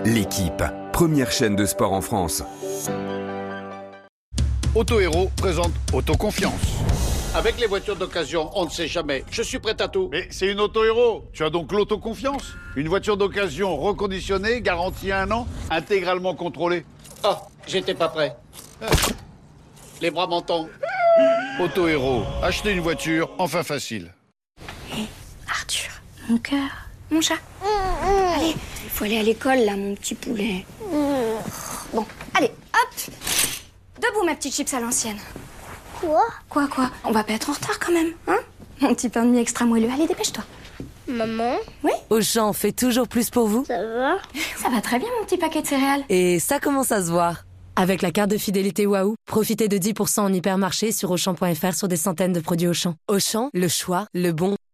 L'équipe, première chaîne de sport en France. Auto Héros présente Autoconfiance. Avec les voitures d'occasion, on ne sait jamais. Je suis prêt à tout. Mais c'est une Auto Héros. Tu as donc l'autoconfiance. Une voiture d'occasion reconditionnée, garantie 1 an, intégralement contrôlée. Oh, j'étais pas prêt. Les bras m'en tombent. Auto Héros, acheter une voiture, enfin facile. Hé, Arthur, mon cœur, mon chat. Allez, il faut aller à l'école là, mon petit poulet. Bon, allez, hop. Debout, ma petite chips à l'ancienne. Quoi On va pas être en retard quand même, hein? Mon petit pain de mie extra moelleux. Allez, dépêche-toi. Maman? Oui? Auchan fait toujours plus pour vous? Ça va? Ça va très bien, mon petit paquet de céréales. Et ça commence à se voir. Avec la carte de fidélité Waouh, profitez de 10% en hypermarché sur Auchan.fr sur des centaines de produits Auchan. Auchan, le choix, le bon.